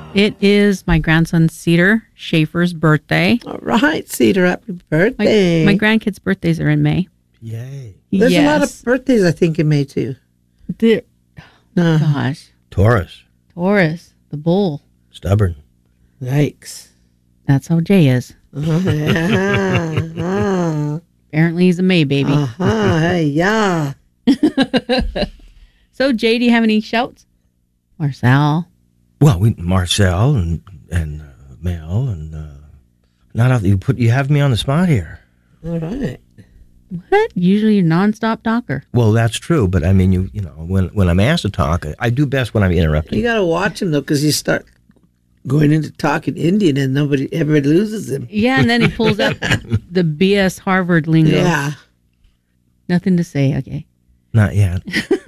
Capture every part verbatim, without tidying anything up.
It is my grandson Cedar Schaefer's birthday. All right, Cedar, happy My, birthday. my grandkids' birthdays are in May. Yay. There's yes. a lot of birthdays, I think, in May, too. The, Uh, gosh. Taurus. Taurus, the bull. Stubborn. yikes. That's how Jay is. uh-huh. Apparently he's a May baby. Uh-huh. Hey, yeah. So, Jay, do you have any shouts? Marcel. Well, we Marcel and and uh, Mel and uh, not off, you put you have me on the spot here. All right. What? Usually you're nonstop talker. Well, that's true, but I mean, you you know, when when I'm asked to talk, I, I do best when I'm interrupted. You got to watch him, though, because you start going into talking Indian and nobody, everybody loses him. Yeah, and then he pulls up the B S Harvard lingo. Yeah. Nothing to say, okay. Not yet.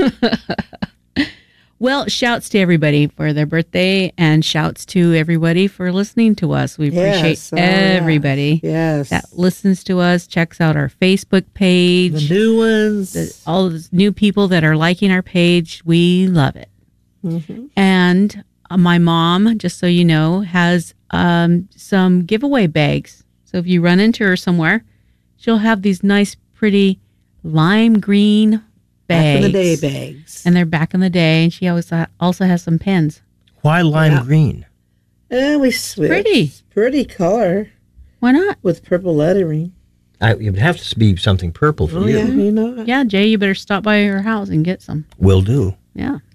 Well, shouts to everybody for their birthday and shouts to everybody for listening to us. We appreciate Yes, oh, everybody Yes. that listens to us, checks out our Facebook page. The new ones. the, all the new people that are liking our page. We love it. Mm-hmm. And uh, my mom, just so you know, has um, some giveaway bags. So if you run into her somewhere, she'll have these nice, pretty lime green bags. Back in the day bags. And they're back in the day. And she always ha- also has some pens. Why lime Yeah. green? And we switched. Pretty. Pretty color Why not? with purple lettering. I, it would have to be something purple for Oh, you. yeah, you know. Yeah, Jay, you better stop by her house and get some. Will do. Yeah.